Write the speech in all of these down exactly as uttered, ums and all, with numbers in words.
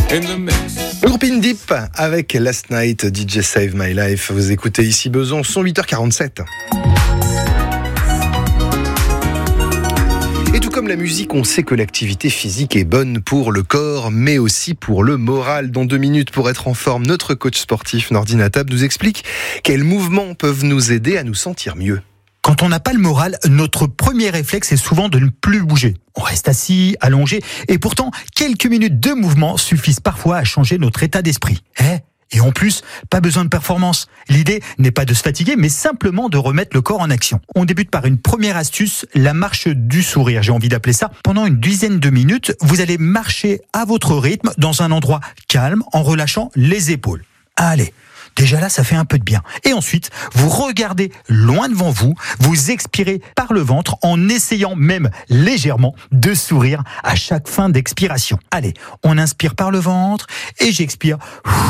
in the mix. Le groupe In Deep avec Last Night, D J Save My Life. Vous écoutez ici Besançon, huit heures quarante-sept. Et tout comme la musique, on sait que l'activité physique est bonne pour le corps, mais aussi pour le moral. Dans deux minutes, pour être en forme, notre coach sportif Nordi Natab nous explique quels mouvements peuvent nous aider à nous sentir mieux. Quand on n'a pas le moral, notre premier réflexe est souvent de ne plus bouger. On reste assis, allongé, et pourtant, quelques minutes de mouvement suffisent parfois à changer notre état d'esprit. Eh Et en plus, pas besoin de performance. L'idée n'est pas de se fatiguer, mais simplement de remettre le corps en action. On débute par une première astuce, la marche du sourire, j'ai envie d'appeler ça. Pendant une dizaine de minutes, vous allez marcher à votre rythme dans un endroit calme en relâchant les épaules. Allez, déjà là, ça fait un peu de bien. Et ensuite, vous regardez loin devant vous, vous expirez par le ventre en essayant même légèrement de sourire à chaque fin d'expiration. Allez, on inspire par le ventre et j'expire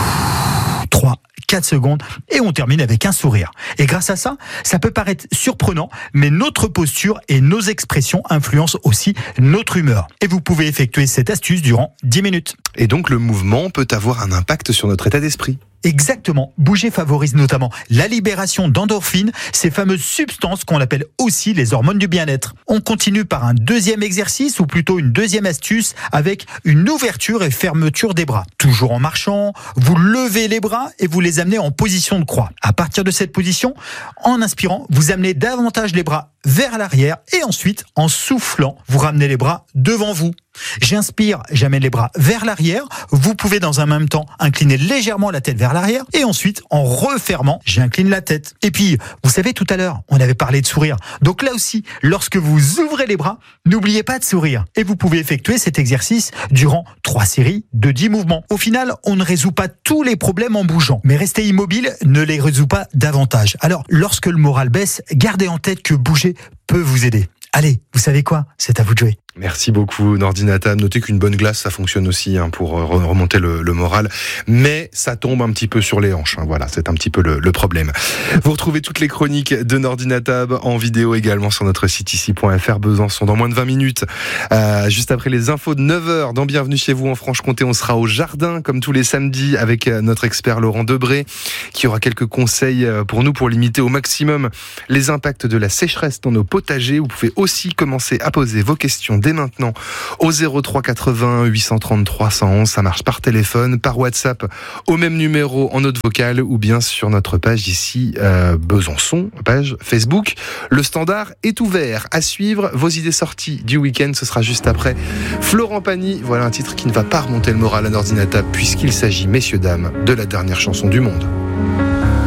trois, quatre secondes et on termine avec un sourire. Et grâce à ça, ça peut paraître surprenant, mais notre posture et nos expressions influencent aussi notre humeur. Et vous pouvez effectuer cette astuce durant dix minutes. Et donc le mouvement peut avoir un impact sur notre état d'esprit. Exactement. Bouger favorise notamment la libération d'endorphines, ces fameuses substances qu'on appelle aussi les hormones du bien-être. On continue par un deuxième exercice, ou plutôt une deuxième astuce, avec une ouverture et fermeture des bras. Toujours en marchant, vous levez les bras et vous les amenez en position de croix. À partir de cette position, en inspirant, vous amenez davantage les bras vers l'arrière et ensuite, en soufflant, vous ramenez les bras devant vous. J'inspire, j'amène les bras vers l'arrière. Vous pouvez dans un même temps incliner légèrement la tête vers l'arrière et ensuite, en refermant, j'incline la tête. Et puis, vous savez, tout à l'heure, on avait parlé de sourire. Donc là aussi, lorsque vous ouvrez les bras, n'oubliez pas de sourire. Et vous pouvez effectuer cet exercice durant trois séries de dix mouvements. Au final, on ne résout pas tous les problèmes en bougeant, mais rester immobile ne les résout pas davantage. Alors, lorsque le moral baisse, gardez en tête que bouger peut vous aider. Allez, vous savez quoi ? C'est à vous de jouer. Merci beaucoup Nordi Natab. Notez qu'une bonne glace, ça fonctionne aussi hein, pour remonter le, le moral, mais ça tombe un petit peu sur les hanches. Hein, voilà, c'est un petit peu le, le problème. Vous retrouvez toutes les chroniques de Nordi Natab en vidéo également sur notre site ici point f r. Besançon dans moins de vingt minutes. Euh, juste après les infos de neuf heures dans Bienvenue chez vous en Franche-Comté, on sera au jardin comme tous les samedis avec notre expert Laurent Debré qui aura quelques conseils pour nous pour limiter au maximum les impacts de la sécheresse dans nos potagers. Vous pouvez aussi commencer à poser vos questions dès maintenant au zéro trois quatre-vingts huit cent trente-trois cent onze. Ça marche par téléphone, par WhatsApp au même numéro en note vocale ou bien sur notre page ici euh, Besançon, page Facebook. Le standard est ouvert. À suivre vos idées sorties du week-end, ce sera juste après Florent Pagny. Voilà un titre qui ne va pas remonter le moral à Nordi Natab puisqu'il s'agit, messieurs dames, de la dernière chanson du monde.